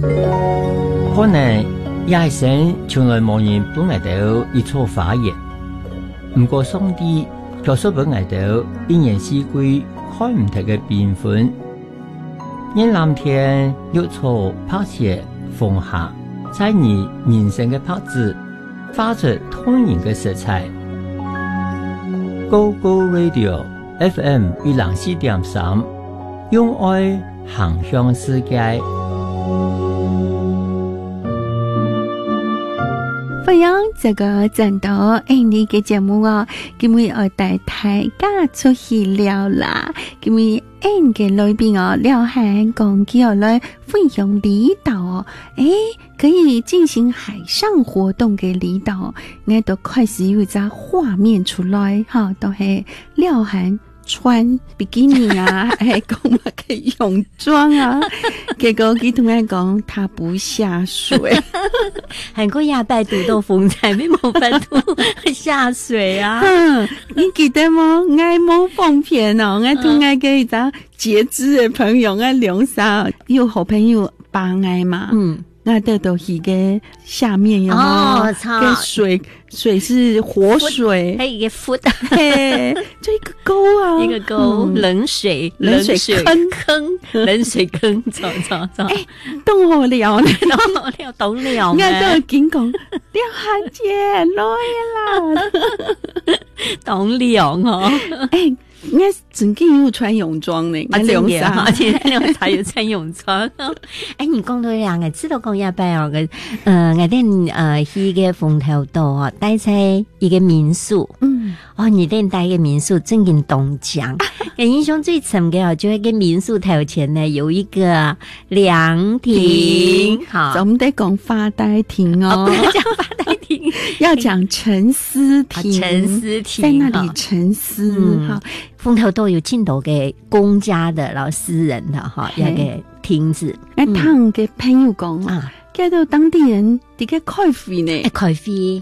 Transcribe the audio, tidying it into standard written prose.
可能也神從來冇人本嚟到一錯發言，唔過上帝卻說本嚟到一年四季開唔同嘅變換，因藍天綠草拍攝風下，在你人生嘅拍子發出通然嘅色彩。Go Go Radio FM 104.3，用愛行向世界。 歡迎這個轉到你嘅節目哦，今日我帶大家出去聊啦。今日嘅裏邊哦，聊係講起來分享離島哦，可以進行海上活動嘅離島，我都開始有一個畫面出來哈，都係聊係穿比基尼啊，講乜嘅泳裝啊，結果佢同我講他不下水， 韓國亞拜獨到風采，沒冇辦法下水啊。 你記得嗎？我冇放片哦，我同我嘅一個截肢嘅朋友我兩三有好朋友幫我嘛，我都去嘅下面有冇？個水是活水， 還有一個 foot， 就一個溝啊， 一個溝，冷水坑，冷水坑，走， 懂好了， 懂了， 我都經講廖下姐來啦， 懂了哦， 我曾經有穿泳裝呢，我兩衫， 兩衫有穿泳裝。你講到兩個知道講亞拜哦，我哋去個風頭島哦，待在一個民宿，你哋待一個民宿正經東江，印象最深嘅哦，就係個民宿頭前呢有一個涼亭，好， 我們得講發呆亭哦， 講發呆亭， 要講沉思亭，在那裡沉思，好。 風頭島有盡多嘅公家的，然後私人的哈，一個亭子。 我聽嘅朋友講啊，叫到當地人啲嘅開會呢， 開會